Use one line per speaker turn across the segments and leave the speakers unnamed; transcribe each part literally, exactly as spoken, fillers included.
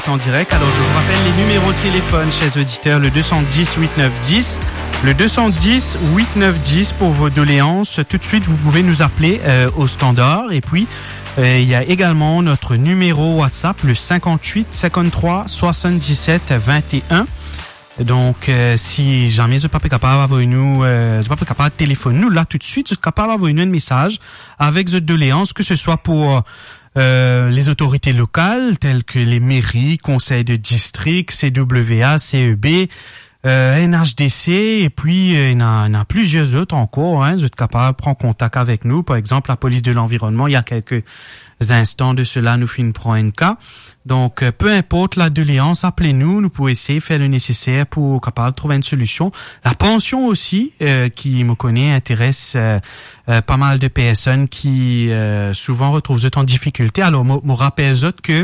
En direct. Alors, je vous rappelle les numéros de téléphone chez les auditeurs, le deux cent dix huit neuf dix, le deux cent dix huit neuf dix pour vos doléances. Tout de suite, vous pouvez nous appeler euh, au standard. Et puis, euh, il y a également notre numéro WhatsApp, le cinquante-huit cinquante-trois soixante-dix-sept vingt et un. Donc, euh, si jamais vous n'êtes pas capable d'avoir nous, euh, vous n'êtes pas capable de téléphoner nous là tout de suite, vous êtes capable d'avoir nous un message avec votre doléance, que ce soit pour Euh, les autorités locales telles que les mairies, conseils de district, C W A, C E B, euh, N H D C, et puis euh, il y en a, il y en a plusieurs autres encore. Hein, vous êtes capable de prendre contact avec nous. Par exemple, la police de l'environnement, il y a quelques instants de cela, nous fin prend un cas. Donc, euh, peu importe la doléance, appelez-nous. Nous pouvons essayer de faire le nécessaire pour capable de trouver une solution. La pension aussi, euh, qui me connaît, intéresse euh, euh, pas mal de personnes qui euh, souvent retrouvent eux en difficulté. Alors, me rappelle autres que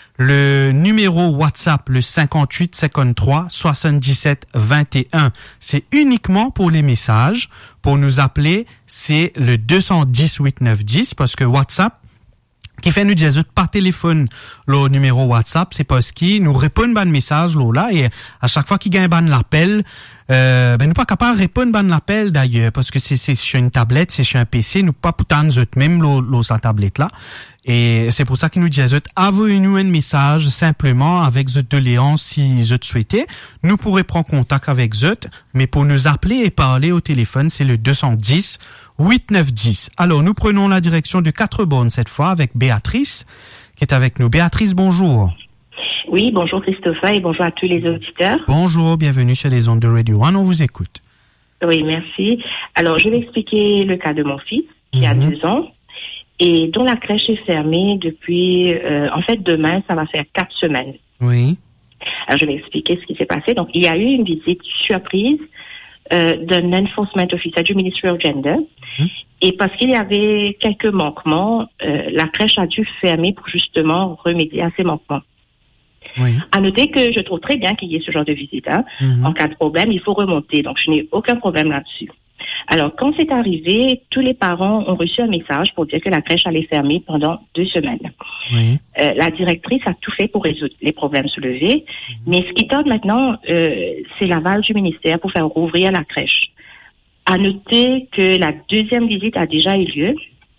le numéro WhatsApp, le cinquante-huit cinquante-trois soixante-dix-sept vingt et un, c'est uniquement pour les messages. Pour nous appeler, c'est le deux cent dix huit neuf dix, parce que WhatsApp, qui fait nous dire par téléphone le numéro WhatsApp, c'est parce qu'il nous répond ban message là et à chaque fois qu'il gagne ban l'appel, euh, ben nous pas capable de répondre ban l'appel d'ailleurs, parce que c'est c'est sur une tablette, c'est sur un P C, nous pas pourtant nous même l'eau sa tablette là. Et c'est pour ça qu'il nous dit, envoyez-nous un message simplement avec votre doléance si vous souhaitez. Nous pourrons prendre contact avec vous, mais pour nous appeler et parler au téléphone, c'est le deux cent dix huit neuf dix. Alors, nous prenons la direction de Quatre-Bornes cette fois avec Béatrice qui est avec nous. Béatrice, bonjour.
Oui, bonjour Christopher et bonjour à tous les auditeurs.
Bonjour, bienvenue sur les ondes de Radio One, on vous écoute.
Oui, merci. Alors, je vais expliquer le cas de mon fils qui mm-hmm. a deux ans. Et dont la crèche est fermée depuis, euh, en fait, demain, ça va faire quatre semaines.
Oui.
Alors, je vais expliquer ce qui s'est passé. Donc, il y a eu une visite surprise euh, d'un enforcement officer du Ministry of Gender. Mmh. Et parce qu'il y avait quelques manquements, euh, la crèche a dû fermer pour justement remédier à ces manquements.
Oui.
À noter que je trouve très bien qu'il y ait ce genre de visite. Hein. Mmh. En cas de problème, il faut remonter. Donc, je n'ai aucun problème là-dessus. Alors, quand c'est arrivé, tous les parents ont reçu un message pour dire que la crèche allait fermer pendant deux semaines.
Oui.
Euh, la directrice a tout fait pour résoudre les problèmes soulevés, mmh. mais ce qui tarde maintenant, euh, c'est l'aval du ministère pour faire rouvrir la crèche. À noter que la deuxième visite a déjà eu lieu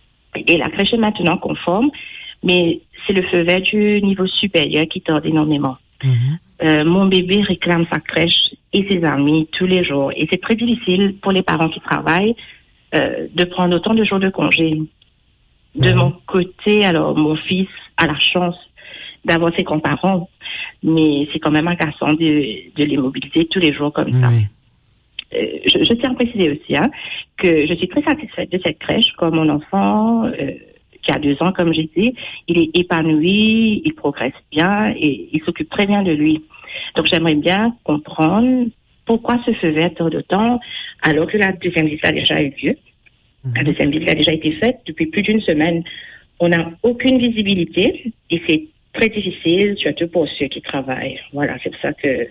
et la crèche est maintenant conforme, mais c'est le feu vert du niveau supérieur qui tarde énormément. Mmh. Euh, mon bébé réclame sa crèche et ses amis tous les jours. Et c'est très difficile pour les parents qui travaillent euh, de prendre autant de jours de congé. De mmh. mon côté, alors mon fils a la chance d'avoir ses grands-parents, mais c'est quand même agaçant de, de les mobiliser tous les jours comme ça.
Oui.
Euh, je, je tiens à préciser aussi hein, que je suis très satisfaite de cette crèche, comme mon enfant... Euh, qui a deux ans, comme j'ai dit, il est épanoui, il progresse bien et il s'occupe très bien de lui. Donc, j'aimerais bien comprendre pourquoi ce feu vert tant de temps, alors que la deuxième visite a déjà eu lieu. Mmh. La deuxième visite a déjà été faite depuis plus d'une semaine. On n'a aucune visibilité et c'est très difficile, surtout pour ceux qui travaillent. Voilà, c'est pour ça que,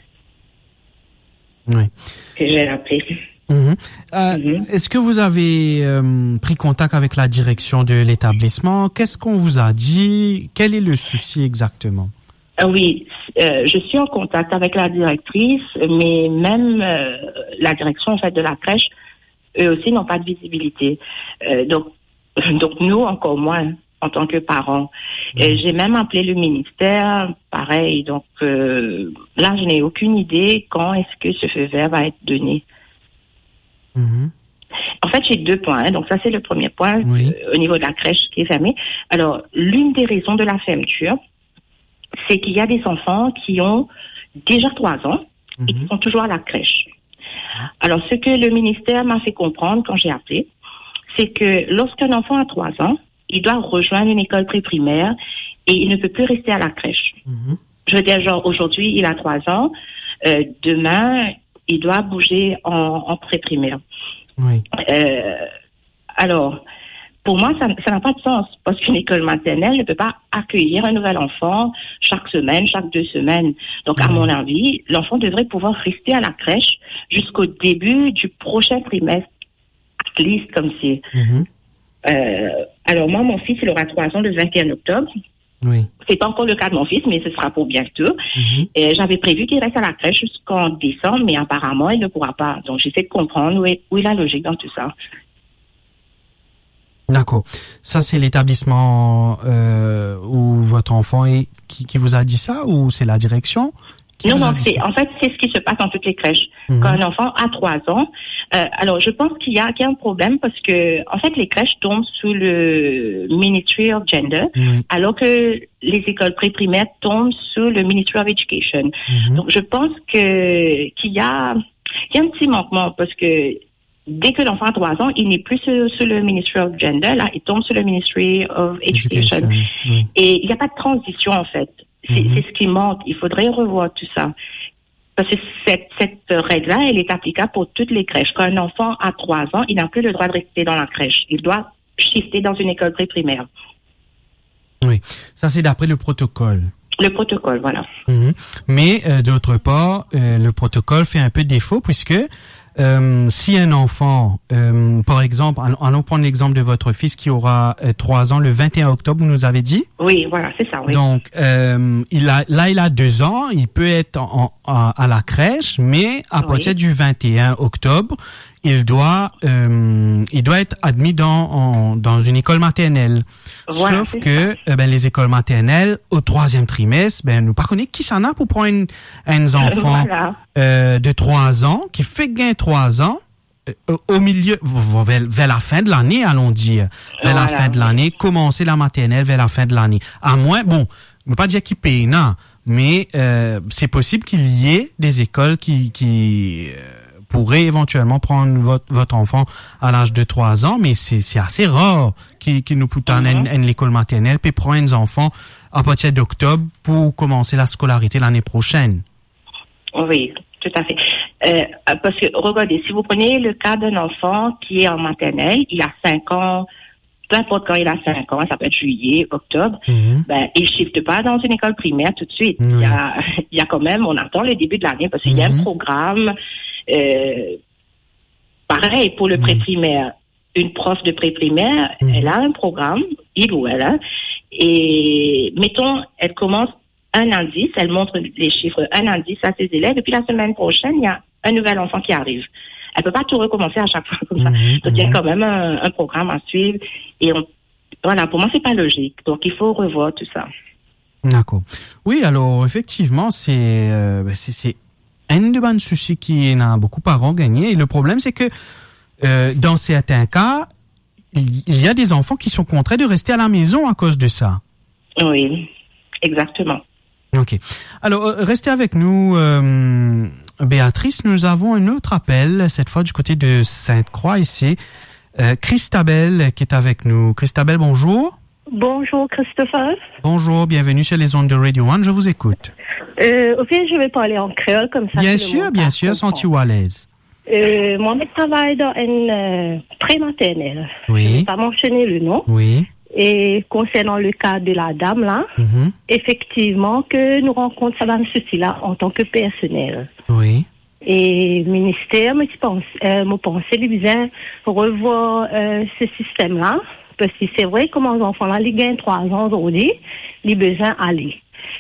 oui.
que j'ai appelé.
Mmh. Euh, mmh. Est-ce que vous avez euh, pris contact avec la direction de l'établissement? Qu'est-ce qu'on vous a dit? Quel est le souci exactement?
Euh, oui, euh, je suis en contact avec la directrice, mais même euh, la direction en fait de la crèche, eux aussi n'ont pas de visibilité. Euh, donc, donc nous encore moins en tant que parents. Mmh. Et j'ai même appelé le ministère, pareil. Donc euh, là, je n'ai aucune idée quand est-ce que ce feu vert va être donné.
Mmh.
En fait, j'ai deux points. Hein. Donc, ça, c'est le premier point
oui.
euh, au niveau de la crèche qui est fermée. Alors, l'une des raisons de la fermeture, c'est qu'il y a des enfants qui ont déjà trois ans mmh. et qui sont toujours à la crèche. Alors, ce que le ministère m'a fait comprendre quand j'ai appelé, c'est que lorsqu'un enfant a trois ans, il doit rejoindre une école pré-primaire et il ne peut plus rester à la crèche. Mmh. Je veux dire, genre, aujourd'hui, il a trois ans. Euh, demain... il doit bouger en, en pré-primaire.
Oui.
Euh, alors, pour moi, ça, ça n'a pas de sens, parce qu'une école maternelle ne peut pas accueillir un nouvel enfant chaque semaine, chaque deux semaines. Donc, oui. à mon avis, l'enfant devrait pouvoir rester à la crèche jusqu'au début du prochain trimestre, at least comme c'est. Mm-hmm. Euh, alors, moi, mon fils, il aura trois ans le vingt et un octobre.
Oui.
C'est pas encore le cas de mon fils, mais ce sera pour bientôt. Mm-hmm. Et j'avais prévu qu'il reste à la crèche jusqu'en décembre, mais apparemment, il ne pourra pas. Donc, j'essaie de comprendre où est, où est la logique dans tout ça.
D'accord. Ça, c'est l'établissement euh, où votre enfant est qui, qui vous a dit ça, ou c'est la direction?
Non, non, c'est, en fait, c'est ce qui se passe dans toutes les crèches. Mm-hmm. Quand un enfant a trois ans, euh, alors je pense qu'il y a, qu'il y a un problème parce que, en fait, les crèches tombent sous le Ministry of Gender, mm-hmm. alors que les écoles pré-primaires tombent sous le Ministry of Education. Mm-hmm. Donc, je pense que qu'il y a, qu'il y a un petit manquement parce que dès que l'enfant a trois ans, il n'est plus sur, sur le Ministry of Gender, là, il tombe sur le Ministry of Education. Education. Oui. Et il n'y a pas de transition, en fait. C'est, mm-hmm. c'est ce qui manque. Il faudrait revoir tout ça. Parce que cette, cette règle-là, elle est applicable pour toutes les crèches. Quand un enfant a trois ans, il n'a plus le droit de rester dans la crèche. Il doit shifter dans une école pré-primaire.
Oui, ça c'est d'après le protocole.
Le protocole, voilà.
Mm-hmm. Mais euh, d'autre part, euh, le protocole fait un peu défaut puisque Euh, si un enfant, euh, par exemple, allons prendre l'exemple de votre fils qui aura euh, trois ans le vingt et un octobre, vous nous avez dit?
Oui, voilà, c'est ça, oui.
Donc, euh, il a, là, il a deux ans, il peut être en, en, à la crèche, mais à partir oui. du vingt et un octobre, il doit, euh, il doit être admis dans, en, dans une école maternelle. Voilà, sauf que, euh, ben, les écoles maternelles, au troisième trimestre, ben, nous pas connaît qui s'en a pour prendre une, un enfant, voilà. euh, de trois ans, qui fait gain trois ans, euh, au milieu, vers, vers la fin de l'année, allons dire. Vers voilà. la fin de l'année, commencer la maternelle vers la fin de l'année. À moins, bon, je ne veux pas dire qu'il paye, non, mais, euh, c'est possible qu'il y ait des écoles qui, qui, euh, pourrait éventuellement prendre votre, votre enfant à l'âge de trois ans, mais c'est, c'est assez rare qu'il, qu'il nous puisse en mm-hmm. l'école maternelle puis prendre un enfant à partir d'octobre pour commencer la scolarité l'année prochaine.
Oui, tout à fait. Euh, parce que, regardez, si vous prenez le cas d'un enfant qui est en maternelle, il a cinq ans, peu importe quand il a cinq ans, ça peut être juillet, octobre, mm-hmm. ben, il ne shifte pas dans une école primaire tout de suite. Oui. Il y a, il y a quand même, on attend le début de l'année parce qu'il mm-hmm. y a un programme. Euh, pareil pour le mmh. pré-primaire. Une prof de pré-primaire, mmh. elle a un programme, il ou elle, hein, et mettons, elle commence un indice, elle montre les chiffres un indice à ses élèves, et puis la semaine prochaine, il y a un nouvel enfant qui arrive. Elle peut pas tout recommencer à chaque fois comme mmh. ça. Donc il y a quand même un, un programme à suivre, et on, voilà, pour moi c'est pas logique. Donc il faut revoir tout ça.
D'accord. Oui, alors effectivement, c'est, euh, c'est, c'est un de bons soucis qui n'a beaucoup de parents gagné. Et le problème, c'est que euh, dans certains cas, il y a des enfants qui sont contraints de rester à la maison à cause de ça.
Oui, exactement.
Ok. Alors, euh, restez avec nous, euh, Béatrice. Nous avons un autre appel, cette fois du côté de Sainte-Croix. Et c'est euh, Christabelle qui est avec nous. Christabelle, bonjour.
Bonjour Christopher.
Bonjour, bienvenue sur les ondes de Radio One, je vous écoute.
Euh, au fait, je vais parler en créole comme ça.
Bien sûr, bien sûr, sens-tu à l'aise?
Euh, moi, je travaille dans une euh, pré-maternelle.
Oui.
Je ne vais pas mentionner le nom.
Oui.
Et concernant le cas de la dame là, mm-hmm. effectivement, que nous rencontrons ça dans ce souci-là en tant que personnel.
Oui.
Et le ministère me pense, euh, me pensait bien revoir euh, ce système-là. Parce que c'est vrai que mon enfant là, il gagne trois ans aujourd'hui, il a besoin d'aller.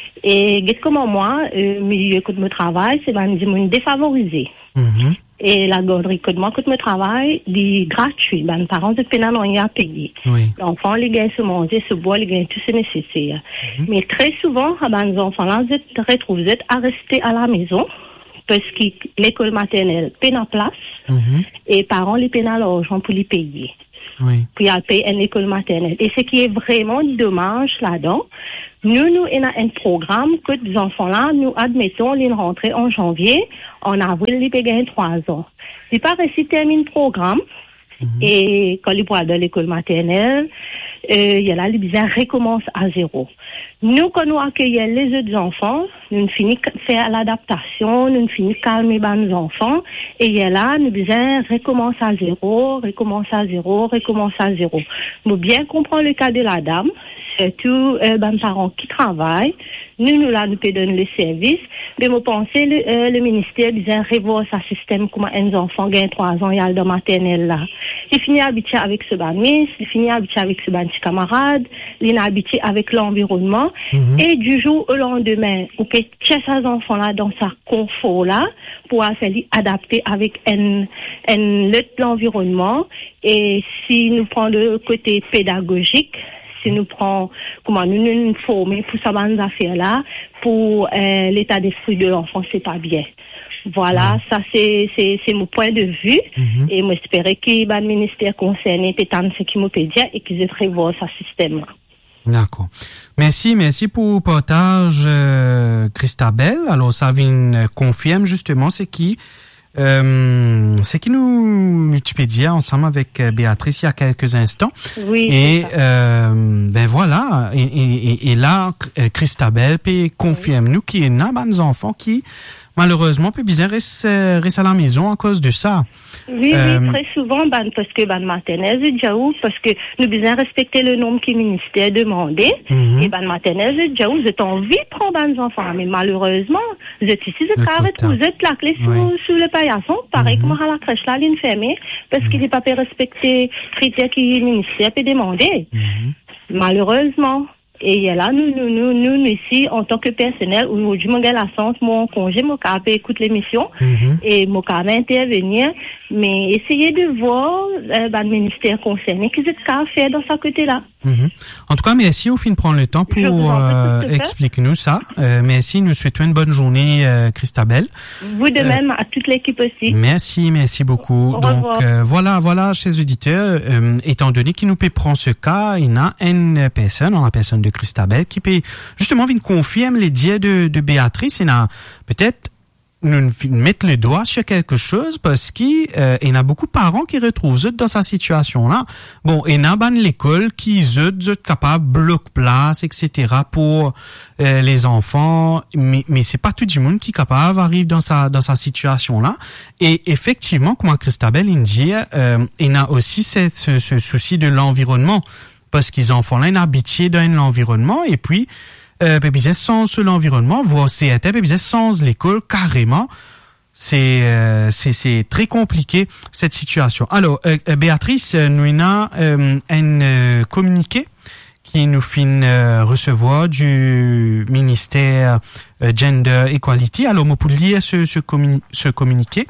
Et comment moi, le euh, milieu que je travaille, c'est ben, je défavorisé. Mm-hmm. Et la garderie que moi que je travaille, il est gratuit. Ben, les parents de peine n'ont rien à payer.
Oui.
L'enfant, il gagne se manger, se boire, il gagne tout ce nécessaire. Mm-hmm. Mais très souvent, ben, les enfants là, ils se retrouvent à rester à la maison. Parce que l'école maternelle peine en place. Mm-hmm. Et les parents, les peine à l'argent pour les payer.
Oui.
Puis à payer une école maternelle. Et ce qui est vraiment dommage là-dedans, nous, nous, on a un programme que les enfants-là, nous admettons, ils rentrent en janvier, en avril, ils payent trois ans. Ils pas réussi terminer le programme, mm-hmm. et quand ils vont dans l'école maternelle, euh, il y a là, les bizarres recommencent à zéro. Nous, quand nous accueillons les autres enfants, nous finissons faire l'adaptation, nous finissons calmer nos enfants, et il y a là, nous bizarres recommencent à zéro, recommencent à zéro, recommencent à zéro. Nous bien comprendre le cas de la dame, surtout euh, ben, parents qui travaillent, nous, nous là, nous pouvons donner le service, mais moi, pensez, le, euh, le ministère disait revoir sa système, comment un enfant gagne trois ans, il y a le maternelle là. Il finit habitué avec ce ban, il finit habitué avec ce ban petits camarades, il est habitué avec l'environnement. Mm-hmm. Et du jour au lendemain, on peut chercher ces enfants-là dans sa confort-là pour faire adapter avec un, un l'environnement. Et si nous prenons le côté pédagogique, si nous prenons comment nous nous former pour ça bonnes affaires là, pour euh, l'état d'esprit de l'enfant, c'est pas bien. Voilà, mmh. ça c'est c'est c'est mon point de vue mmh. et j'espère que le ministère concerné peut entendre ce qui me peut dire et qu'ils aient voir ce système là.
D'accord. Merci, merci pour le partage, euh, Christabel. Alors, ça vient confirme justement ce qui, euh, ce qui nous, tu peux dire ensemble avec Béatrice il y a quelques instants.
Oui.
Et, euh, ben voilà. Et, et, et là, Christabel peut confirme nous qu'il y a des enfants qui, malheureusement, peut bien rester, rester à la maison à cause de ça.
Oui, euh, oui, très souvent, ben, parce que ben maternelle, déjà où, parce que nous bien respecter le nombre que le ministère demandé. Mm-hmm. Et ben maternelle, déjà où, vous êtes envie de prendre ben enfants, mais malheureusement, vous êtes ici, vous êtes vous êtes la clé sous, oui. sous le paillasson, pareil mm-hmm. comme à la crèche là, l'une fermée, parce mm-hmm. qu'il n'est pas pu respecter les critères que le ministère peut demander. Mm-hmm. Malheureusement. Et là, nous, nous, nous, nous, ici, en tant que personnel, aujourd'hui, mon gars, la chance, mon congé, mon cas, écoute l'émission, mm-hmm. et mon cas, intervenir, mais essayez de voir, euh, bah, le ministère concerné, qu'ils êtes qu'à faire dans ce côté-là.
Mm-hmm. En tout cas, merci, au fin de prendre le temps pour, euh, expliquer-nous ça. Euh, merci, nous souhaitons une bonne journée, euh, Christabel.
Vous de même, euh, à toute l'équipe aussi.
Merci, merci beaucoup.
Au
Donc, euh, voilà, voilà, chers auditeurs, euh, étant donné qu'il nous peut prendre ce cas, il y a une personne, en la personne de Christabel, qui peut justement venir confirmer les dires de, de Béatrice. Il y a peut-être nous mettre le doigt sur quelque chose parce qu'il euh, y a beaucoup de parents qui retrouvent eux dans sa situation là. Bon, il y a ban l'école qui eux eux capable bloc place et cetera pour euh, les enfants, mais mais c'est pas tout le monde qui est capable d'arriver dans sa dans sa situation là. Et effectivement, comme Christabel il dit, euh, il y a aussi cette, ce, ce souci de l'environnement parce qu'ils enfants là ils habitués dans l'environnement et puis Euh, peut-être sans l'environnement, voire c'est peut-être sans l'école carrément. C'est euh, c'est c'est très compliqué cette situation. Alors euh, Béatrice, nous avons euh, un euh, communiqué qui nous fait euh, recevoir du ministère euh, Gender Equality. Alors moi pour lire ce ce, communi- ce communiqué.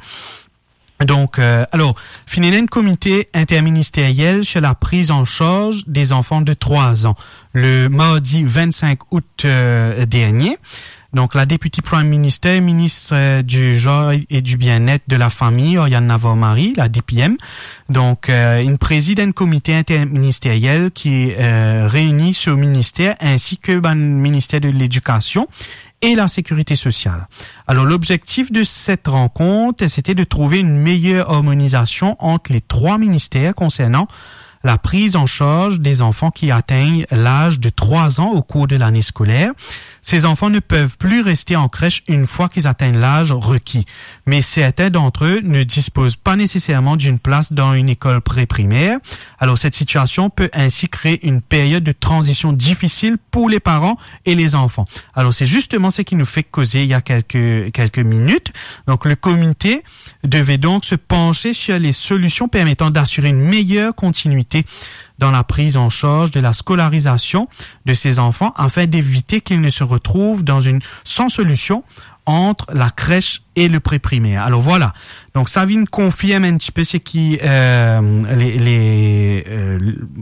Donc, euh, alors, finalement, un comité interministériel sur la prise en charge des enfants de trois ans. Le mardi vingt-cinq août euh, dernier, donc la députée Prime Minister, ministre euh, du genre et du bien-être de la famille, Oriane Navarre-Marie, la D P M, donc euh, une préside un comité interministériel qui euh, réunit ce ministère ainsi que ben, le ministère de l'Éducation et la sécurité sociale. Alors, l'objectif de cette rencontre, c'était de trouver une meilleure harmonisation entre les trois ministères concernant la prise en charge des enfants qui atteignent l'âge de trois ans au cours de l'année scolaire. Ces enfants ne peuvent plus rester en crèche une fois qu'ils atteignent l'âge requis. Mais certains d'entre eux ne disposent pas nécessairement d'une place dans une école pré-primaire. Alors, cette situation peut ainsi créer une période de transition difficile pour les parents et les enfants. Alors, c'est justement ce qui nous fait causer il y a quelques, quelques minutes. Donc, le comité devait donc se pencher sur les solutions permettant d'assurer une meilleure continuité dans la prise en charge de la scolarisation de ces enfants afin d'éviter qu'ils ne se retrouvent dans une sans solution entre la crèche et le pré-primaire. Alors voilà. Donc ça vient confirmer un petit peu ce qui euh, les, les euh,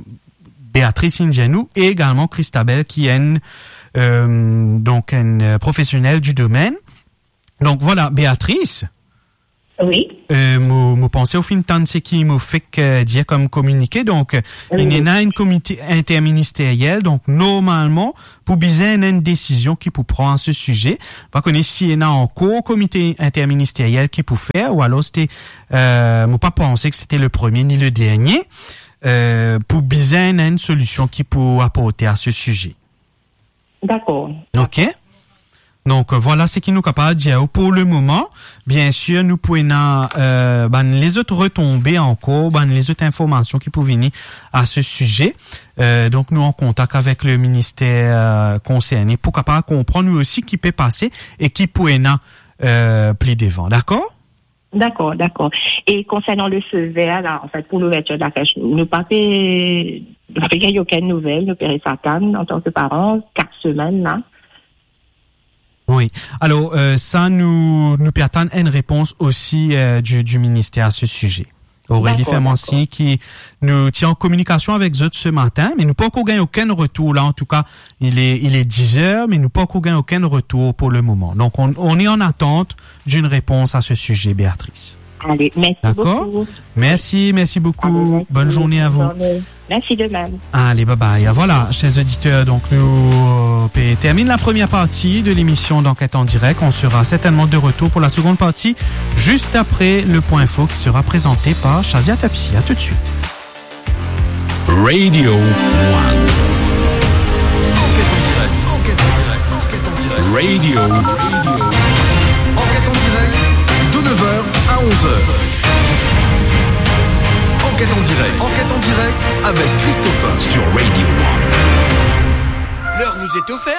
Béatrice Indianou et également Christabel qui est une, euh, donc une professionnelle du domaine. Donc voilà, Béatrice.
Oui.
Euh, moi, moi pensais au film tant c'est qui m'a fait que dire comme communiqué. Donc, oui. Il y a une comité interministériel. Donc, normalement, pour bien une décision qui peut prendre ce sujet. Pas connaître s'il y en a encore comité interministériel qui peut faire ou alors c'était, euh, moi pas pensé que c'était le premier ni le dernier. Euh, pour bien une solution qui peut apporter à ce sujet.
D'accord.
OK. Donc, voilà ce qui nous est capable de dire. Pour le moment, bien sûr, nous pouvons euh, ben, les autres retombées encore, ben, les autres informations qui peuvent venir à ce sujet. Euh, donc, nous en contact avec le ministère euh, concerné pour capable comprendre nous aussi qui peut passer et qui peut euh, plier devant. D'accord?
D'accord, d'accord. Et concernant le feu vert, là, en fait, pour l'ouverture de la crèche, nous pas fait, il n'y a aucune nouvelle, nous père Satan, en tant que parents, quatre semaines, là.
Oui. Alors, euh, ça, nous, nous peut attendre une réponse aussi euh, du, du ministère à ce sujet. Aurélie Fermancy qui nous tient en communication avec eux ce matin, mais nous pas encore gagné aucun retour. Là, en tout cas, il est, il est dix heures, mais nous pas encore gagné aucun retour pour le moment. Donc, on, on est en attente d'une réponse à ce sujet, Béatrice.
Allez, merci
D'accord?
beaucoup.
Merci, merci beaucoup.
Allez, merci.
Bonne journée à vous.
Journée. Merci de même.
Allez, bye bye. Voilà, chers auditeurs, donc nous euh, termine la première partie de l'émission d'Enquête en direct. On sera certainement de retour pour la seconde partie, juste après le point info qui sera présenté par Shazia Tapsi. À tout de suite.
Radio One. Enquête en direct, enquête en direct, enquête en direct. Radio. Radio. Enquête en direct, de neuf heures à onze heures. Enquête en direct, enquête en direct avec Christopher sur Radio One. L'heure vous est offerte